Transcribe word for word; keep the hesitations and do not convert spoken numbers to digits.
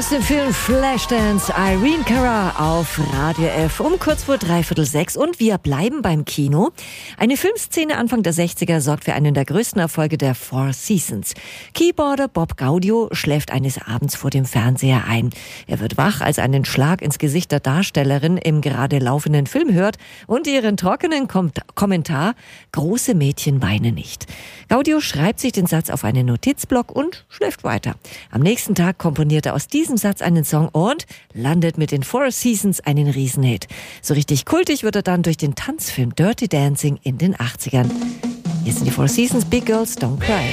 Aus dem Film Flashdance, Irene Cara auf Radio F um kurz vor dreiviertel sechs. Und wir bleiben beim Kino. Eine Filmszene Anfang der sechziger sorgt für einen der größten Erfolge der Four Seasons. Keyboarder Bob Gaudio schläft eines Abends vor dem Fernseher ein. Er wird wach, als er einen Schlag ins Gesicht der Darstellerin im gerade laufenden Film hört und ihren trockenen Kom- Kommentar: große Mädchen weinen nicht. Gaudio schreibt sich den Satz auf einen Notizblock und schläft weiter. Am nächsten Tag komponiert er aus diesem Satz einen Song und landet mit den Four Seasons einen Riesenhit. So richtig kultig wird er dann durch den Tanzfilm Dirty Dancing in den achtzigern. Hier sind die Four Seasons, Big Girls Don't Cry.